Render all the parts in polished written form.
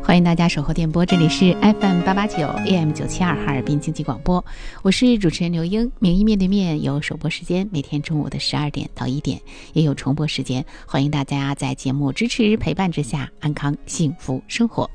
欢迎大家守候电波，这里是 FM889 AM972 哈尔滨经济广播，我是主持人刘英。名医面对面有首播时间，每天中午的12点到1点，也有重播时间。欢迎大家在节目支持陪伴之下安康幸福生活。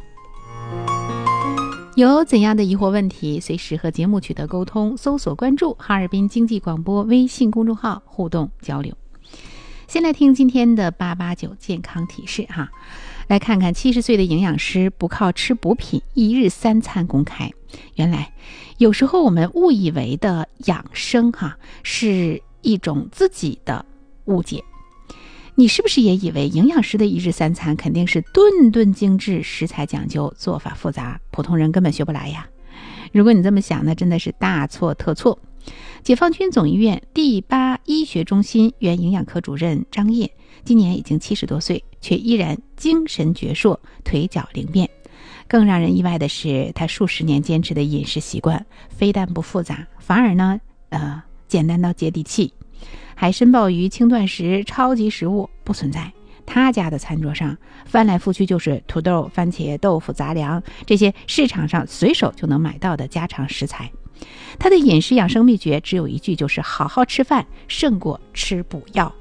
有怎样的疑惑问题，随时和节目取得沟通，搜索关注哈尔滨经济广播微信公众号互动交流。先来听今天的889健康提示哈。来看看70岁的营养师不靠吃补品1日3餐公开。原来有时候我们误以为的养生是一种自己的误解。你是不是也以为营养师的1日3餐肯定是顿顿精致，食材讲究，做法复杂，普通人根本学不来呀？如果你这么想呢，真的是大错特错。解放军总医院第8医学中心原营养科主任张烨今年已经70多岁，却依然精神矍铄，腿脚灵便。更让人意外的是，他数十年坚持的饮食习惯非但不复杂，反而呢简单到接地气。海参鲍鱼轻断食超级食物不存在，他家的餐桌上翻来覆去就是土豆、番茄、豆腐、杂粮，这些市场上随手就能买到的家常食材。他的饮食养生秘诀只有一句，就是好好吃饭胜过吃补药。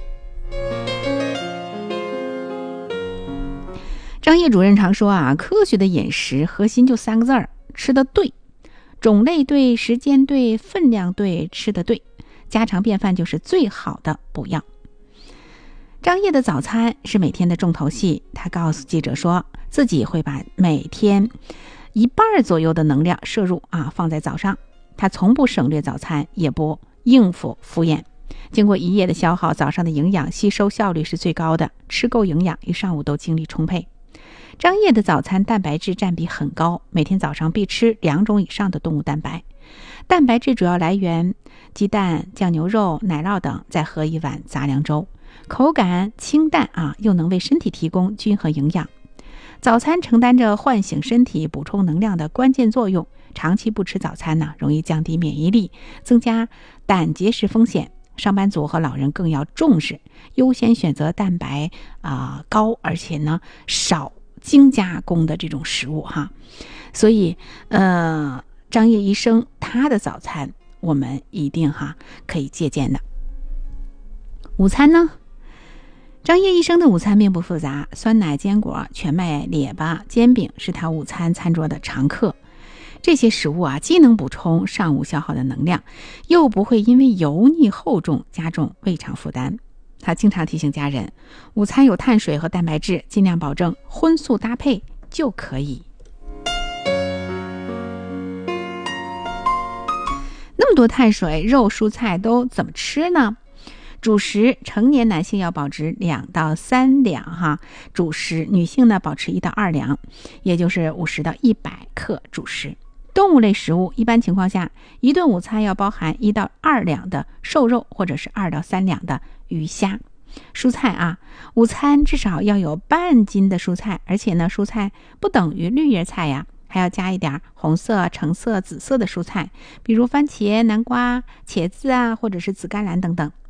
张烨主任常说科学的饮食核心就3个字儿：吃得对，种类对，时间对，分量对，吃得对。家常便饭就是最好的补药。张烨的早餐是每天的重头戏，他告诉记者说，自己会把每天1半左右的能量摄入放在早上。他从不省略早餐，也不应付敷衍。经过1夜的消耗，早上的营养吸收效率是最高的，吃够营养，一上午都精力充沛。张烨的早餐蛋白质占比很高，每天早上必吃2种以上的动物蛋白。蛋白质主要来源鸡蛋、酱牛肉、奶酪等，再喝1碗杂粮粥，口感清淡又能为身体提供均衡营养。早餐承担着唤醒身体、补充能量的关键作用，长期不吃早餐容易降低免疫力，增加胆结石风险。上班族和老人更要重视，优先选择蛋白高而且少精加工的这种食物所以张烨医生他的早餐我们一定可以借鉴的。午餐呢，张烨医生的午餐并不复杂，酸奶、坚果、全麦列巴、煎饼是他午餐餐桌的常客。这些食物既能补充上午消耗的能量，又不会因为油腻厚重加重胃肠负担。他经常提醒家人，午餐有碳水和蛋白质，尽量保证荤素搭配就可以。那么多碳水、肉、蔬菜都怎么吃呢？主食，成年男性要保持2到3两主食，女性呢保持1到2两，也就是50到100克主食。动物类食物一般情况下，一顿午餐要包含1到2两的瘦肉，或者是2到3两的鱼虾。蔬菜午餐至少要有半斤的蔬菜，而且呢，蔬菜不等于绿叶菜呀，还要加一点红色、橙色、紫色的蔬菜，比如番茄、南瓜、茄子或者是紫甘蓝等等。